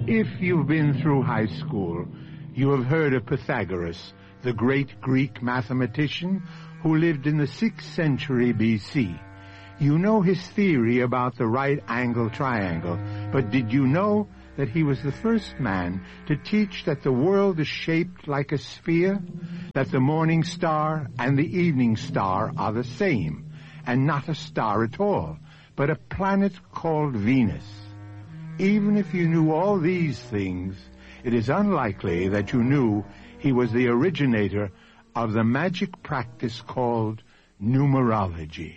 If you've been through high school, you have heard of Pythagoras, the great Greek mathematician who lived in the 6th century B.C. You know his theory about the right-angled triangle, but did you know that he was the first man to teach that the world is shaped like a sphere, that the morning star and the evening star are the same, and not a star at all, but a planet called Venus? Even if you knew all these things, it is unlikely that you knew he was the originator of the magic practice called numerology.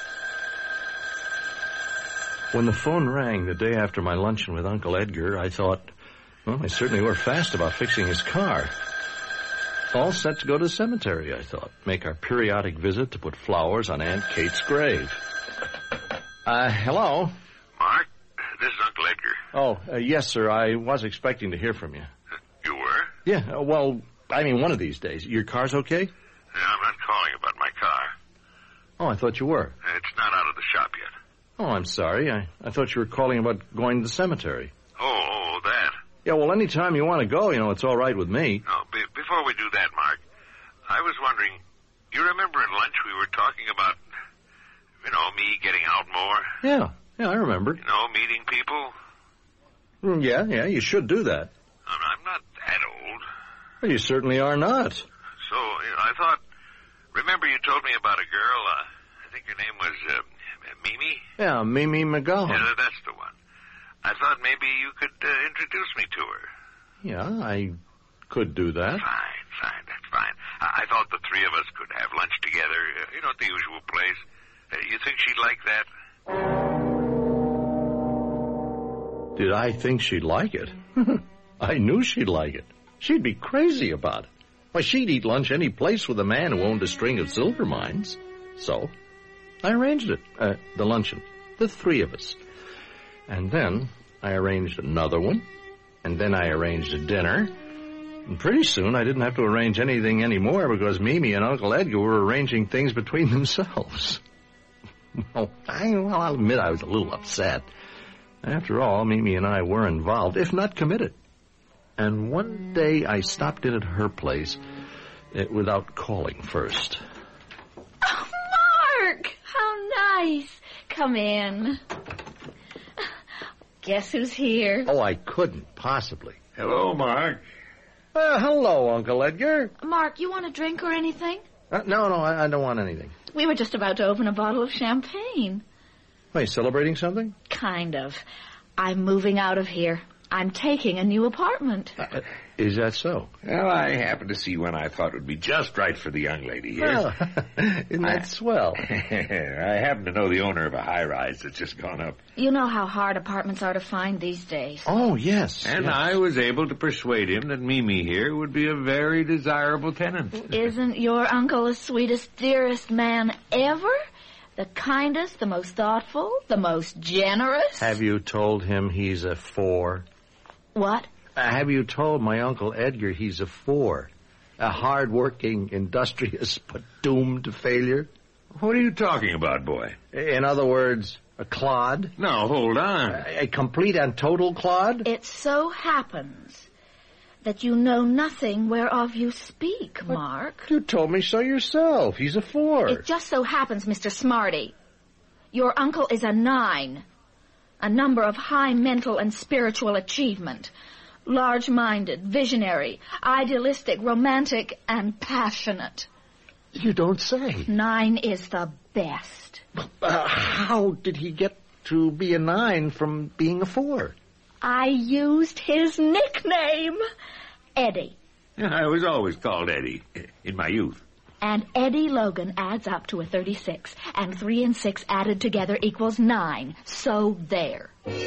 When the phone rang the day after my luncheon with Uncle Edgar, I thought, well, I certainly were fast about fixing his car. All set to go to the cemetery, I thought. Make our periodic visit to put flowers on Aunt Kate's grave. Hello? Mark, this is Uncle Edgar. Oh, yes, sir. I was expecting to hear from you. You were? Yeah, well, I mean, one of these days. Your car's okay? Yeah, I'm not calling about my car. Oh, I thought you were. It's not out of the shop yet. Oh, I'm sorry. I thought you were calling about going to the cemetery. Oh, that. Yeah, well, anytime you want to go, it's all right with me. No, before we do that, Mark, I was wondering, you remember at lunch we were talking about, me getting out more? Yeah, I remember. Meeting people? Yeah, you should do that. I'm not that old. Well, you certainly are not. So, I thought, remember you told me about a girl, I think her name was, Mimi? Yeah, Mimi McGowan. Yeah, that's the one. I thought maybe you could introduce me to her. Yeah, I could do that. Fine, that's fine. I thought the three of us could have lunch together, at the usual place. You think she'd like that? Did I think she'd like it? I knew she'd like it. She'd be crazy about it. Why, she'd eat lunch any place with a man who owned a string of silver mines. So I arranged it, the luncheon, the three of us. And then I arranged another one, and then I arranged a dinner. And pretty soon I didn't have to arrange anything anymore because Mimi and Uncle Edgar were arranging things between themselves. Well, I'll admit I was a little upset. After all, Mimi and I were involved, if not committed. And one day I stopped in at her place without calling first. Oh, Mark! How nice. Come in. Guess who's here? Oh, I couldn't possibly. Hello, Mark. Hello, Uncle Edgar. Mark, you want a drink or anything? No, I don't want anything. We were just about to open a bottle of champagne. Are you celebrating something? Kind of. I'm moving out of here. I'm taking a new apartment. Is that so? Well, I happened to see one I thought would be just right for the young lady here. Well, isn't that swell? I happen to know the owner of a high-rise that's just gone up. You know how hard apartments are to find these days. Oh, yes. And yes. I was able to persuade him that Mimi here would be a very desirable tenant. Isn't your uncle the sweetest, dearest man ever? The kindest, the most thoughtful, the most generous? Have you told him he's a 4? What? Have you told my Uncle Edgar he's a 4? A hard-working, industrious, but doomed to failure? What are you talking about, boy? In other words, a clod? No, hold on. A complete and total clod? It so happens that you know nothing whereof you speak, Mark. You told me so yourself. He's a 4. It just so happens, Mr. Smarty, your uncle is a 9. A number of high mental and spiritual achievement. Large-minded, visionary, idealistic, romantic, and passionate. You don't say. 9 is the best. How did he get to be a 9 from being a 4? I used his nickname, Eddie. I was always called Eddie in my youth. And Eddie Logan adds up to a 36, and 3 and 6 added together equals 9. So there.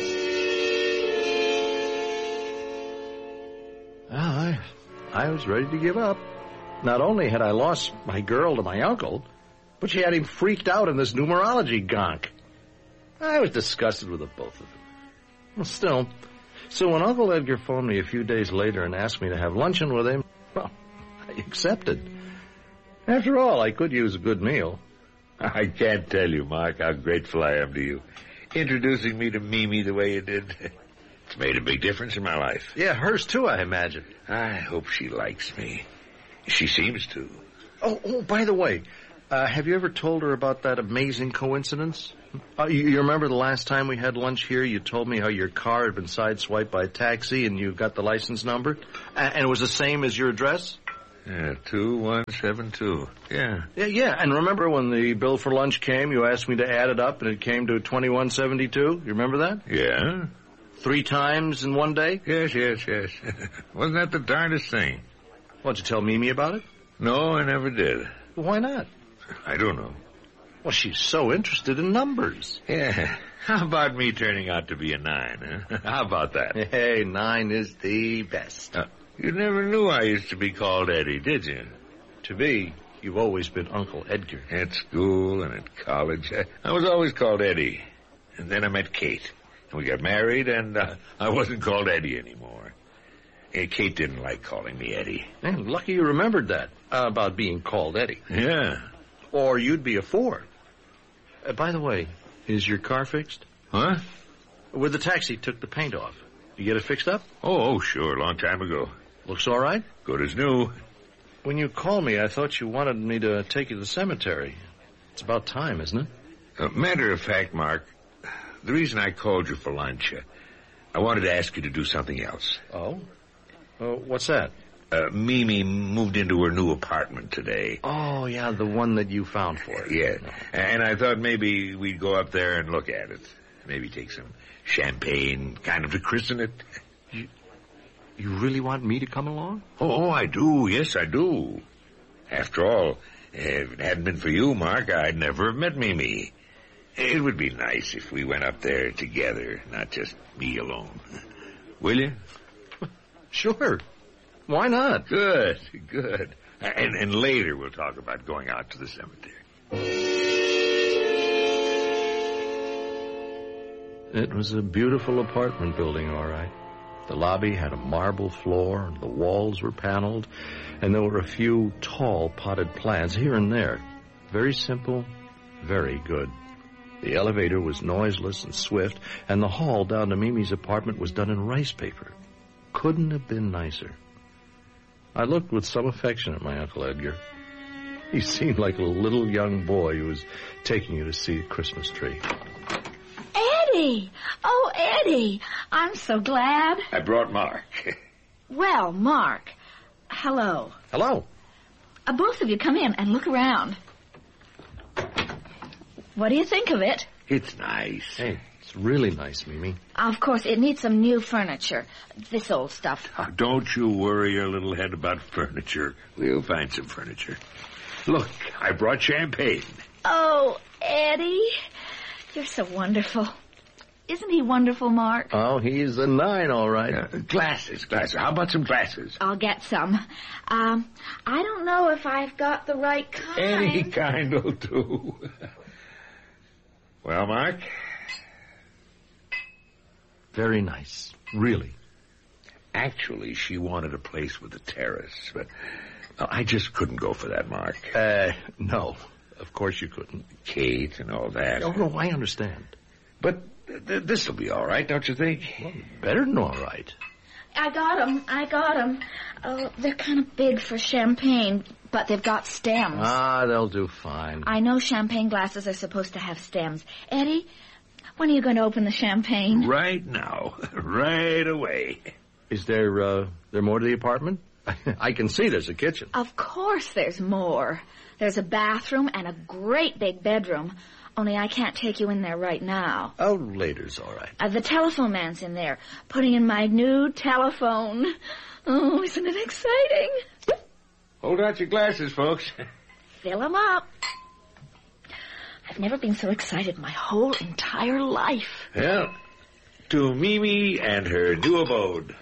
Well, I was ready to give up. Not only had I lost my girl to my uncle, but she had him freaked out in this numerology gonk. I was disgusted with the both of them. Well, still, so when Uncle Edgar phoned me a few days later and asked me to have luncheon with him, well, I accepted. After all, I could use a good meal. I can't tell you, Mark, how grateful I am to you. Introducing me to Mimi the way you did. It's made a big difference in my life. Yeah, hers too, I imagine. I hope she likes me. She seems to. Oh, by the way, have you ever told her about that amazing coincidence? You remember the last time we had lunch here, you told me how your car had been sideswiped by a taxi and you got the license number? And it was the same as your address? Yeah, 2172. Yeah. Yeah, and remember when the bill for lunch came, you asked me to add it up and it came to 2172? You remember that? Yeah. 3 times in one day? Yes. Wasn't that the darndest thing? Why'd you tell Mimi about it? No, I never did. Well, why not? I don't know. Well, she's so interested in numbers. Yeah. How about me turning out to be a 9, huh? How about that? Hey, 9 is the best. You never knew I used to be called Eddie, did you? To me, you've always been Uncle Edgar. At school and at college, I was always called Eddie. And then I met Kate. And we got married, and I wasn't called Eddie anymore. Kate didn't like calling me Eddie. Man, lucky you remembered that, about being called Eddie. Yeah. Or you'd be a 4. By the way, is your car fixed? Huh? With the taxi took the paint off. You get it fixed up? Oh, sure, a long time ago. Looks all right? Good as new. When you called me, I thought you wanted me to take you to the cemetery. It's about time, isn't it? Matter of fact, Mark, the reason I called you for lunch, I wanted to ask you to do something else. Oh? What's that? Mimi moved into her new apartment today. Oh, yeah, the one that you found for her. Yeah, and I thought maybe we'd go up there and look at it. Maybe take some champagne, kind of to christen it. You really want me to come along? Oh, I do. Yes, I do. After all, if it hadn't been for you, Mark, I'd never have met Mimi. It would be nice if we went up there together, not just me alone. Will you? Sure. Why not? Good. And later we'll talk about going out to the cemetery. It was a beautiful apartment building, all right. The lobby had a marble floor, the walls were paneled, and there were a few tall potted plants here and there. Very simple, very good. The elevator was noiseless and swift, and the hall down to Mimi's apartment was done in rice paper. Couldn't have been nicer. I looked with some affection at my Uncle Edgar. He seemed like a little young boy who was taking you to see a Christmas tree. Eddie! Oh, Eddie! I'm so glad. I brought Mark. Well, Mark, hello. Hello. Both of you come in and look around. What do you think of it? It's nice. Hey, it's really nice, Mimi. Of course, it needs some new furniture. This old stuff. Oh, don't you worry your little head about furniture. We'll find some furniture. Look, I brought champagne. Oh, Eddie, you're so wonderful. Isn't he wonderful, Mark? Oh, he's a 9, all right. Glasses. How about some glasses? I'll get some. I don't know if I've got the right kind. Any kind will do. Well, Mark? Very nice. Really. Actually, she wanted a place with a terrace, but I just couldn't go for that, Mark. No. Of course you couldn't. Kate and all that. Oh, no, I understand. But this'll be all right, don't you think? Well, better than all right. I got them. Oh, they're kind of big for champagne, but they've got stems. They'll do fine. I know champagne glasses are supposed to have stems. Eddie, when are you going to open the champagne? Right now. Right away. Is there more to the apartment? I can see there's a kitchen. Of course there's more. There's a bathroom and a great big bedroom. Only I can't take you in there right now. Oh, later's all right. The telephone man's in there, putting in my new telephone. Oh, isn't it exciting? Hold out your glasses, folks. Fill them up. I've never been so excited my whole entire life. Well, to Mimi and her new abode.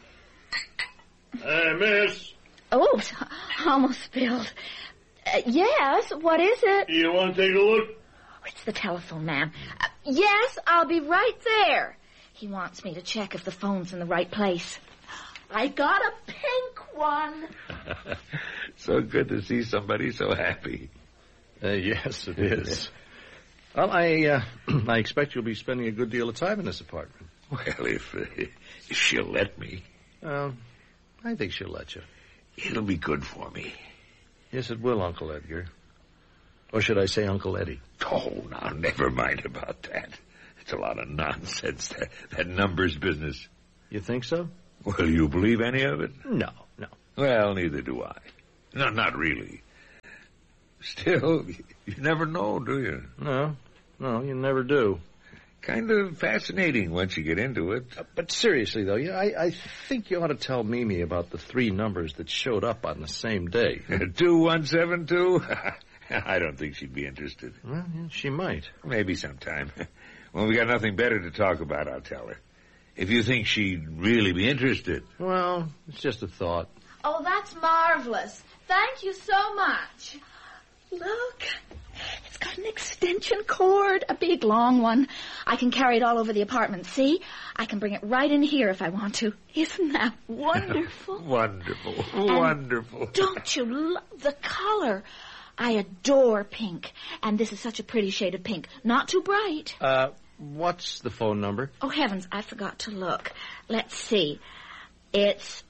Miss. Oops, almost spilled. Yes, what is it? You want to take a look? It's the telephone man. Yes, I'll be right there. He wants me to check if the phone's in the right place. I got a pink one. So good to see somebody so happy. Yes, it is. Well, I expect you'll be spending a good deal of time in this apartment. Well, if If she'll let me. I think she'll let you. It'll be good for me. Yes, it will, Uncle Edgar. Or should I say Uncle Eddie? Oh, now, never mind about that. It's a lot of nonsense, that numbers business. You think so? Well, you believe any of it? No. Well, neither do I. No, not really. Still, you never know, do you? No, you never do. Kind of fascinating once you get into it. But seriously, though, I think you ought to tell Mimi about the 3 numbers that showed up on the same day. 2172? I don't think she'd be interested. Well, yeah, she might. Maybe sometime. When we got nothing better to talk about, I'll tell her. If you think she'd really be interested. Well, it's just a thought. Oh, that's marvelous. Thank you so much. Look, it's got an extension cord, a big, long one. I can carry it all over the apartment. See? I can bring it right in here if I want to. Isn't that wonderful? Wonderful. Don't you love the color? I adore pink, and this is such a pretty shade of pink. Not too bright. What's the phone number? Oh, heavens, I forgot to look. Let's see. It's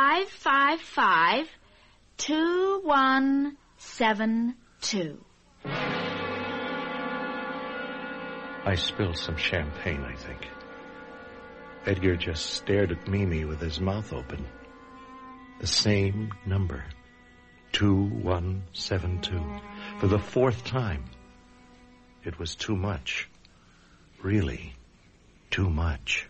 555-2172. I spilled some champagne, I think. Edgar just stared at Mimi with his mouth open. The same number. 2172. For the 4th time. It was too much. Really, too much.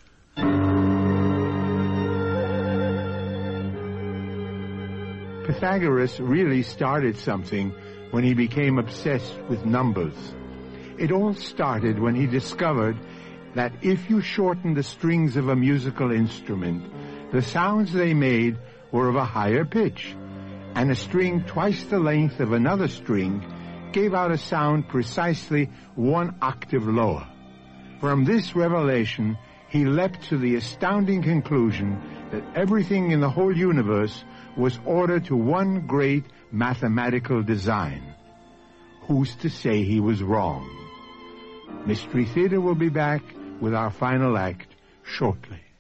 Pythagoras really started something when he became obsessed with numbers. It all started when he discovered that if you shortened the strings of a musical instrument, the sounds they made were of a higher pitch, and a string twice the length of another string gave out a sound precisely 1 octave lower. From this revelation, he leapt to the astounding conclusion that everything in the whole universe was ordered to one great mathematical design. Who's to say he was wrong? Mystery Theater will be back with our final act shortly.